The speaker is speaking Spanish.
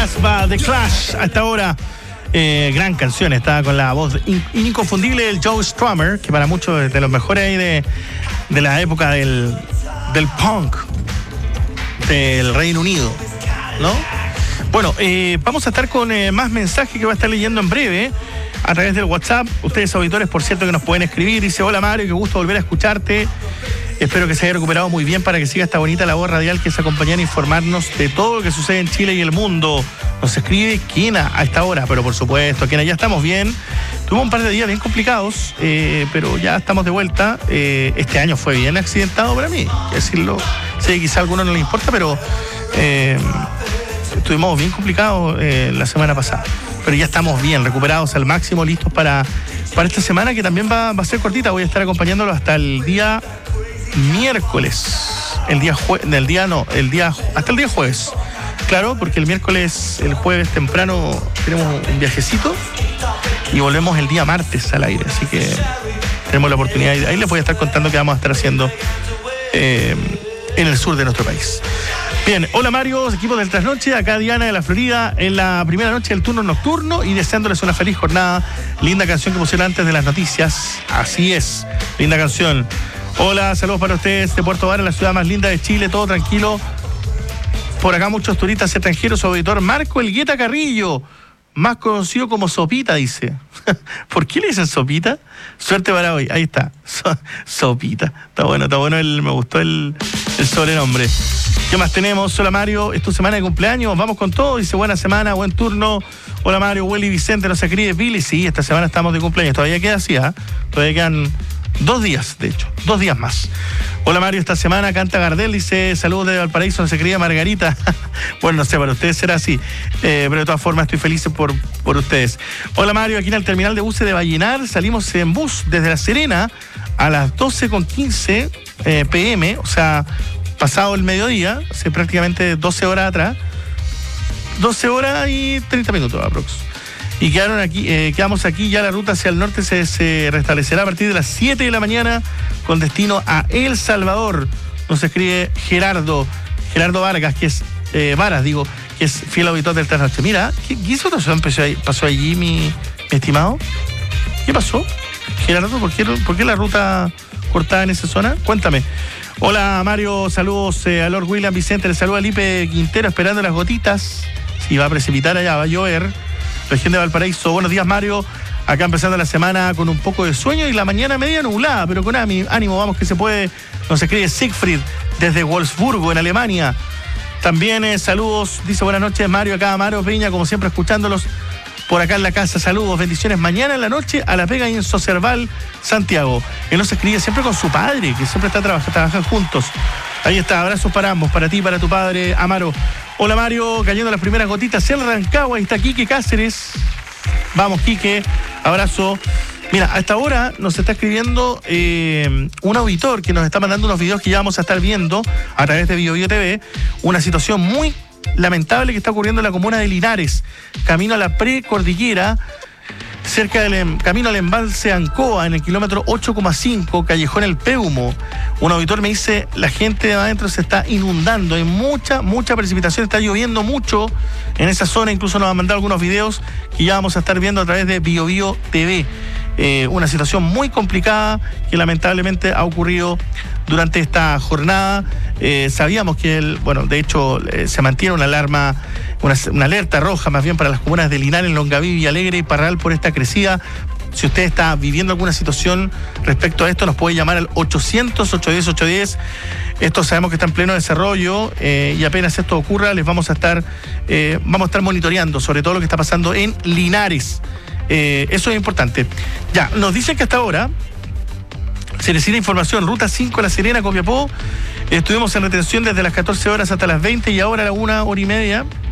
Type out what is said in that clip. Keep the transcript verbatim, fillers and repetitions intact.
Casbah de Clash a esta hora. Eh, gran canción, está con la voz in- inconfundible del Joe Strummer, que para muchos es de los mejores ahí de, de la época del, del punk del Reino Unido, ¿no? Bueno, eh, vamos a estar con eh, más mensajes que voy a estar leyendo en breve a través del WhatsApp. Ustedes, auditores, por cierto, que nos pueden escribir. Dice: hola Mario, qué gusto volver a escucharte. Espero que se haya recuperado muy bien para que siga esta bonita labor radial que es acompañar e informarnos de todo lo que sucede en Chile y el mundo. Nos escribe Kina a esta hora, pero por supuesto, Kina, ya estamos bien. Tuvimos un par de días bien complicados, eh, pero ya estamos de vuelta. Eh, este año fue bien accidentado para mí, hay que decirlo. Sí, quizá a algunos no les importa, pero eh, estuvimos bien complicados eh, la semana pasada. Pero ya estamos bien, recuperados al máximo, listos para, para esta semana, que también va, va a ser cortita. Voy a estar acompañándolo hasta el día miércoles. El día jue- el día no, el día hasta el día jueves. Claro, porque el miércoles, el jueves temprano tenemos un viajecito y volvemos el día martes al aire. Así que tenemos la oportunidad. Ahí les voy a estar contando qué vamos a estar haciendo eh, en el sur de nuestro país. Bien, hola Mario, equipo del Trasnoche, acá Diana de la Florida, en la primera noche del turno nocturno y deseándoles una feliz jornada. Linda canción que pusieron antes de las noticias. Así es, linda canción. Hola, saludos para ustedes de Puerto Vara, la ciudad más linda de Chile, todo tranquilo. Por acá muchos turistas extranjeros, su auditor Marco Elgueta Carrillo, más conocido como Sopita, dice. ¿Por qué le dicen Sopita? Suerte para hoy, ahí está, so, Sopita. Está bueno, está bueno, el, me gustó el, el sobrenombre. ¿Qué más tenemos? Hola Mario, es tu semana de cumpleaños, vamos con todo, dice buena semana, buen turno. Hola Mario, Willy Vicente, nos escribe Billy, sí, esta semana estamos de cumpleaños, todavía queda así, ¿ah? ¿eh? Todavía quedan dos días, de hecho, dos días más. Hola Mario, esta semana canta Gardel, dice saludos de Valparaíso, nos escribe Margarita. Bueno, no sé, para ustedes será así, eh, pero de todas formas estoy feliz por, por ustedes. Hola Mario, aquí en el terminal de buses de Vallenar, salimos en bus desde La Serena a las doce con quince eh, pm, o sea, pasado el mediodía, hace prácticamente doce horas atrás, doce horas y treinta minutos aprox. Y quedaron aquí, eh, quedamos aquí, ya la ruta hacia el norte se, se restablecerá a partir de las siete de la mañana con destino a El Salvador. Nos escribe Gerardo, Gerardo Vargas, que es, eh, Varas, digo, que es fiel auditor del Trasnoche. Mira, ¿qué, qué hizo pasó, ahí, pasó allí, mi, mi estimado? ¿Qué pasó? Gerardo, ¿por qué, ¿por qué la ruta cortada en esa zona? Cuéntame. Hola Mario, saludos eh, a Lord William Vicente, le saluda a Lipe Quintero esperando las gotitas. Si va a precipitar allá, va a llover. Región de Valparaíso, buenos días Mario, acá empezando la semana con un poco de sueño y la mañana media nublada, pero con ánimo, vamos que se puede. Nos escribe Siegfried desde Wolfsburgo, en Alemania. También eh, saludos, dice buenas noches Mario, acá Mario Peña, como siempre escuchándolos por acá en la casa, saludos, bendiciones, mañana en la noche a la pega y en Socerval, Santiago. Él nos escribe siempre con su padre, que siempre está trabajando, trabajan juntos. Ahí está, abrazos para ambos, para ti, para tu padre, Amaro. Hola Mario, cayendo las primeras gotitas en Rancagua, ahí está Quique Cáceres. Vamos Quique, abrazo. Mira, a esta hora nos está escribiendo eh, un auditor que nos está mandando unos videos que ya vamos a estar viendo a través de Bio Bio T V. Una situación muy lamentable que está ocurriendo en la comuna de Linares, camino a la precordillera, cerca del em, camino al embalse Ancoa, en el kilómetro ocho coma cinco, Callejón El Peumo. Un auditor me dice, la gente de adentro se está inundando, hay mucha, mucha precipitación, está lloviendo mucho en esa zona, incluso nos han mandado algunos videos que ya vamos a estar viendo a través de Bio Bio T V. Eh, una situación muy complicada que lamentablemente ha ocurrido durante esta jornada. Eh, sabíamos que, el, bueno, de hecho eh, se mantiene una alarma, una, una alerta roja más bien para las comunas de Linares, Longaví, Villalegre y Parral por esta crecida. Si usted está viviendo alguna situación respecto a esto, nos puede llamar al ochocientos, ochocientos diez, ochocientos diez. Esto sabemos que está en pleno desarrollo eh, y apenas esto ocurra, les vamos a estar, eh, vamos a estar monitoreando sobre todo lo que está pasando en Linares. Eh, eso es importante. Ya, nos dicen que hasta ahora se necesita información. Ruta cinco, La Serena, Copiapó. Estuvimos en retención desde las catorce horas hasta las veinte y ahora a la una hora y media.